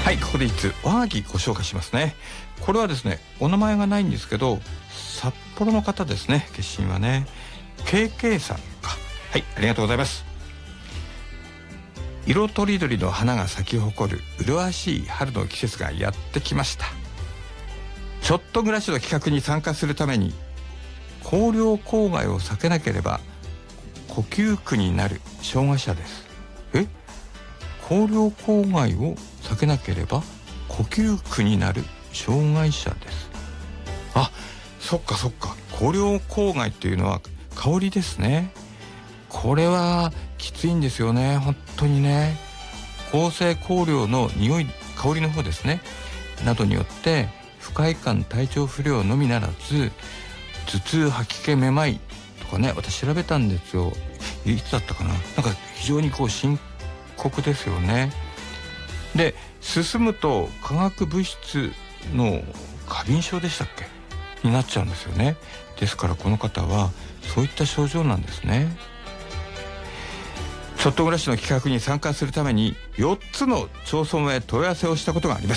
はい、ここで一通おはがきご紹介しますね。これはですね、お名前がないんですけど、札幌の方ですね。決心はね KK さんか。はい、ありがとうございます。色とりどりの花が咲き誇る麗しい春の季節がやってきました。ちょっと暮らしの企画に参加するために香料郊外を避けなければ呼吸苦になる障害者です。香料郊外を避けなければ呼吸苦になる障害者です。あ、そっかそっか。香料郊外っていうのは香りですね。これはきついんですよね、本当にね。合成香料の匂い、香りの方ですねなどによって不快感、体調不良のみならず頭痛、吐き気、めまいとかね、私調べたんですよ。いつだったかな。なんか非常に深刻ですよね。で、進むと化学物質の過敏症でしたっけになっちゃうんですよね。ですからこの方はそういった症状なんですね。ちょっと暮らしの企画に参加するために4つの町村へ問い合わせをしたことがあります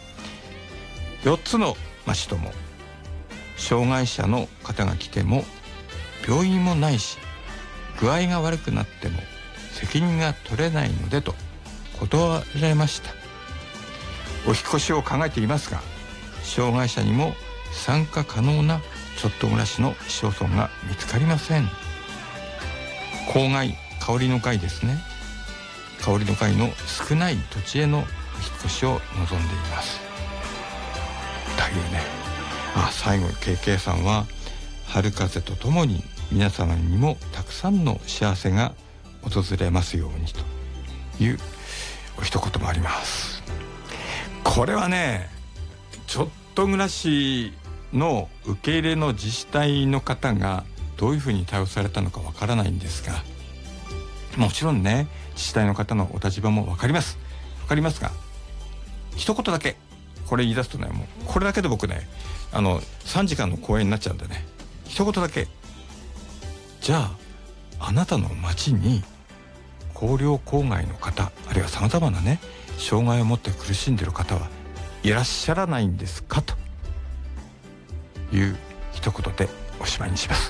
。4つの町とも障害者の方が来ても病院もないし具合が悪くなっても責任が取れないのでと断られました。お引っ越しを考えていますが障害者にも参加可能なちょっと暮らしの市町村が見つかりません。郊外、香りの会ですね。香りの会の少ない土地へのお引っ越しを望んでいますというね。最後に KK さんは春風とともに皆様にもたくさんの幸せが訪れますようにというお一言もあります。これはね、ちょっと暮らしの受け入れの自治体の方がどういうふうに対応されたのかわからないんですが、もちろんね自治体の方のお立場もわかりますが、一言だけこれ言い出すとね、もうこれだけで僕ね3時間の講演になっちゃうんでね、一言だけ、じゃああなたの町に香料郊外の方、あるいはさまざまなね障害を持って苦しんでいる方はいらっしゃらないんですかという一言でおしまいにします。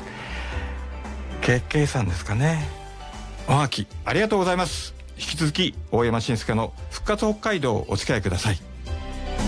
KK さんですかね。おはがきありがとうございます。引き続き大山伸介の復活北海道をお付き合いください。